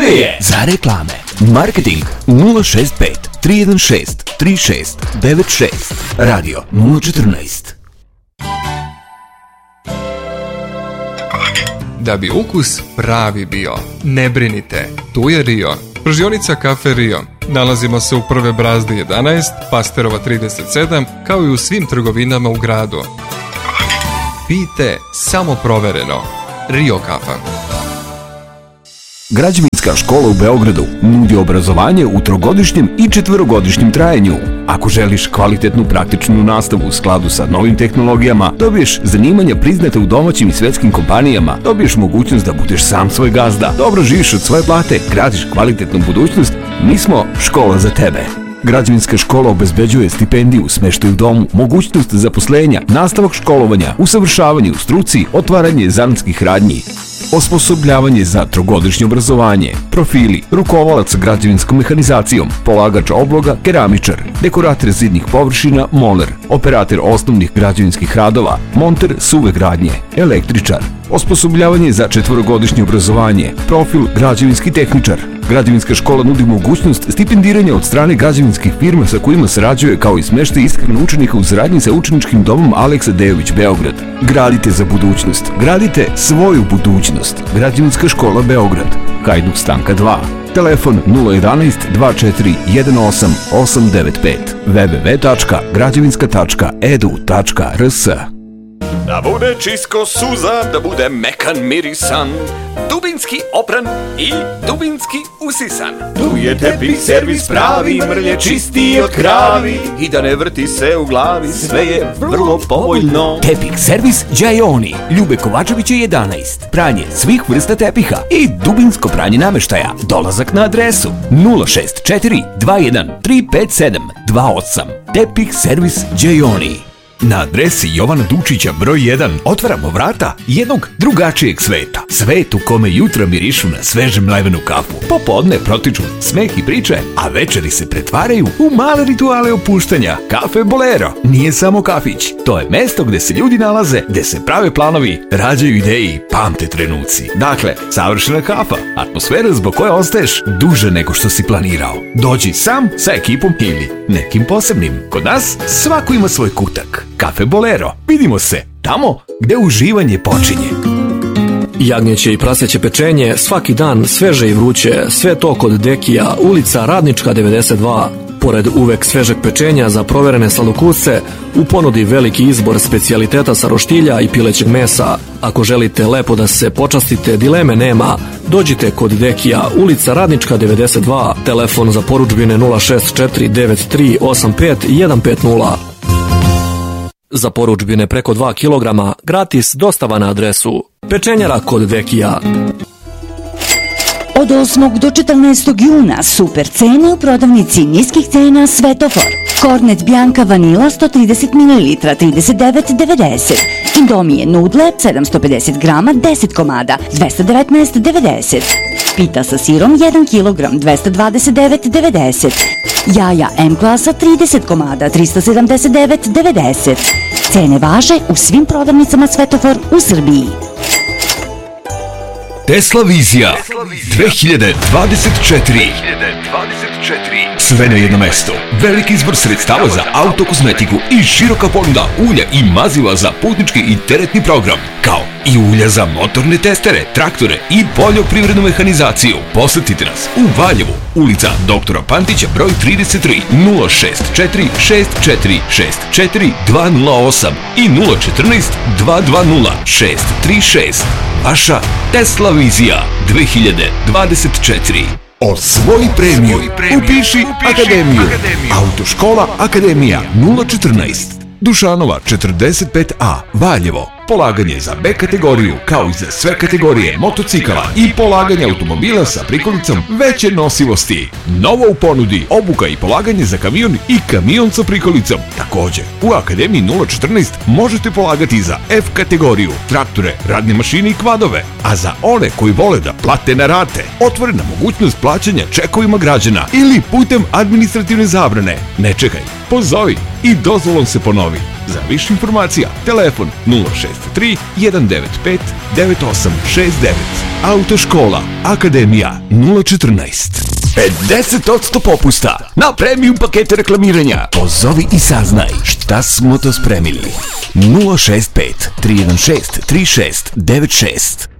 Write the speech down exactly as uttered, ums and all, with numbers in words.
je za reklame. Marketing nula šest pet tri jedan šest tri šest devet šest. Radio nula četrnaest. Da bi ukus pravi bio, ne brinite, tu je Rio. Pržionica Kafe Rio. Nalazimo se u Prve Brazde jedanaest, Pasterova trideset sedam, kao i u svim trgovinama u gradu. Pijte samo provereno. Rio kafa. Građevinska škola u Beogradu nudi obrazovanje u trogodišnjem i četvorogodišnjem trajanju. Ako želiš kvalitetnu praktičnu nastavu u skladu sa novim tehnologijama, dobiješ zanimanja priznate u domaćim i svetskim kompanijama, dobiješ mogućnost da budeš sam svoj gazda, dobro živiš od svoje plate, gradiš kvalitetnu budućnost, mi smo škola za tebe. Građevinska škola obezbeđuje stipendiju, smeštaj u domu, mogućnost zaposlenja, nastavak školovanja, usavršavanje u struci, otvaranje zanatskih radnji, osposobljavanje za trogodišnje obrazovanje, profili, rukovalac građevinskom mehanizacijom, polagač obloga, keramičar, dekorator zidnih površina, moler, operator osnovnih građevinskih radova, monter suve gradnje, električar, osposobljavanje za četvorogodišnje obrazovanje, profil građevinski tehničar. Građevinska škola nudi mogućnost stipendiranja od strane građevinskih firma sa kojima sarađuje, kao i smeštaj ishrane učenika u saradnji sa učeničkim domom Aleksa Dejović Beograd. Gradite za budućnost. Gradite svoju budućnost. Građevinska škola Beograd. Hajduk Stanka dva. Telefon nula jedanaest dva četiri jedan osam osam devet pet. w w w tačka građevinska tačka e d u tačka r s. Da bude čisto suza, da bude mekan mirisan, dubinski opran i dubinski usisan. Tu je tepih servis pravi, mrlje čisti od kravi i da ne vrti se u glavi, sve je vrlo povoljno. Tepih servis Đajoni, Ljube Kovačevića jedanaest. Pranje svih vrsta tepiha i dubinsko pranje nameštaja. Dolazak na adresu nula šest četiri dva jedan tri pet sedam dva osam. Tepih servis Đajoni. Na adresi Jovana Dučića broj jedan otvaramo vrata jednog drugačijeg sveta. Svet u kome jutra mirišu na sveže mlevenu kafu, popodne protiču smeh i priče, a večeri se pretvaraju u male rituale opuštanja. Kafe Bolero nije samo kafić, to je mesto gde se ljudi nalaze, gde se prave planovi, rađaju ideji, pamte trenuci. Dakle, savršena kafa, atmosfera zbog koje ostaješ duže nego što si planirao. Dođi sam sa ekipom ili nekim posebnim. Kod nas svako ima svoj kutak. Kafe Bolero. Vidimo se tamo gde uživanje počinje. Jagnjeće i praseće pečenje, svaki dan sveže i vruće, sve to kod Dekija, ulica Radnička devedeset dva. Pored uvek svežeg pečenja za proverene sladokusce, u ponudi veliki izbor specijaliteta sa roštilja i pilećeg mesa. Ako želite lepo da se počastite, dileme nema. Dođite kod Dekija, ulica Radnička devedeset dva, telefon za porudžbine nula šest četiri devet tri osam pet jedan pet nula. Za porudžbine preko dva kilograma, gratis dostava na adresu Pečenjara kod Dekija. Od osmog do četrnaestog juna super cene u prodavnici niskih cena Svetofor. Kornet Bjanka vanila sto trideset mililitara trideset devet devedeset. Indomije nudle sedamsto pedeset grama deset komada dvesta devetnaest devedeset. Pita sa sirom jedan kilogram dvesta dvadeset devet devedeset. Jaja M klasa trideset komada trista sedamdeset devet devedeset. Cene važe u svim prodavnicama Svetofor u Srbiji. Tesla Vizija dve hiljade dvadeset četiri. Sve na jedno mesto. Veliki izbor sredstava za autokozmetiku i široka ponuda ulja i maziva za putnički i teretni program, kao i ulja za motorne testere, traktore i poljoprivrednu mehanizaciju. Posetite nas u Valjevu, ulica doktora Pantića broj trideset tri, nula šest četiri šest četiri šest četiri dva nula osam i nula četrnaest dva dva nula šest tri šest. Vaša Tesla Vizija dve hiljade dvadeset četiri. Osvoji premiju. Upiši Akademiju. Autoškola Akademija nula četrnaest. Dušanova četrdeset pet A, Valjevo. Polaganje za B kategoriju, kao i za sve kategorije motocikala i polaganje automobila sa prikolicom veće nosivosti. Novo u ponudi obuka i polaganje za kamion i kamion sa prikolicom. Također, u Akademiji nula četrnaest možete polagati za F kategoriju, traktore, radne mašine i kvadove. A za one koji vole da plate na rate, otvorena mogućnost plaćanja čekovima građana ili putem administrativne zabrane. Ne čekaj, pozovi i dozvolom se ponovi. Za više informacija, telefon nula šest tri jedan devet pet devet osam šest devet. Autoškola Akademija nula četrnaest. pedeset posto popusta na premium pakete reklamiranja. Pozovi i saznaj šta smo to spremili. nula šest pet tri jedan šest tri šest devet šest.